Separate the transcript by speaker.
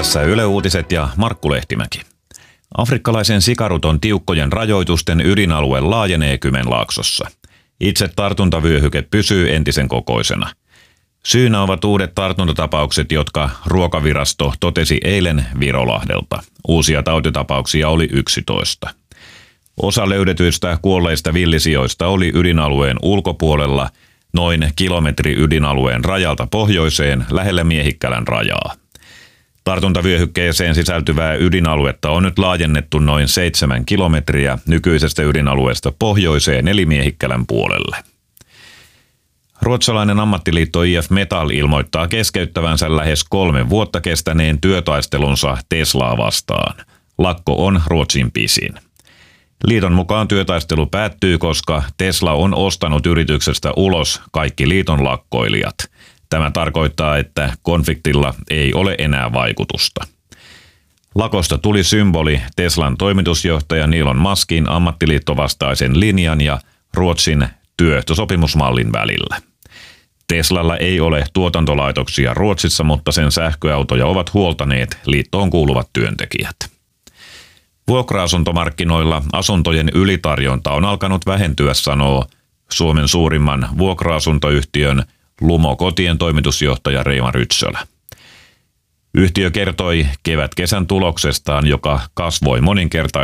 Speaker 1: Tässä Yle Uutiset ja Markku Lehtimäki. Afrikkalaisen sikaruton tiukkojen rajoitusten ydinalue laajenee Kymenlaaksossa. Itse tartuntavyöhyke pysyy entisen kokoisena. Syynä ovat uudet tartuntatapaukset, jotka Ruokavirasto totesi eilen Virolahdelta. Uusia tautitapauksia oli 11. Osa löydetyistä kuolleista villisijoista oli ydinalueen ulkopuolella noin kilometri ydinalueen rajalta pohjoiseen lähellä Miehikkälän rajaa. Tartuntavyöhykkeeseen sisältyvää ydinaluetta on nyt laajennettu noin 7 kilometriä nykyisestä ydinalueesta pohjoiseen eli Miehikkälän puolelle. Ruotsalainen ammattiliitto IF Metall ilmoittaa keskeyttävänsä lähes 3 vuotta kestäneen työtaistelunsa Teslaa vastaan. Lakko on Ruotsin pisin. Liiton mukaan työtaistelu päättyy, koska Tesla on ostanut yrityksestä ulos kaikki liiton lakkoilijat. Tämä tarkoittaa, että konfliktilla ei ole enää vaikutusta. Lakosta tuli symboli Teslan toimitusjohtaja Elon Muskin ammattiliittovastaisen linjan ja Ruotsin työehtosopimusmallin välillä. Teslalla ei ole tuotantolaitoksia Ruotsissa, mutta sen sähköautoja ovat huoltaneet liittoon kuuluvat työntekijät. Vuokra-asuntomarkkinoilla asuntojen ylitarjonta on alkanut vähentyä, sanoo Suomen suurimman vuokra-asuntoyhtiön Lumo Kotien toimitusjohtaja Reima Rytsölä. Yhtiö kertoi kevät-kesän tuloksestaan, joka kasvoi moninkertaisesti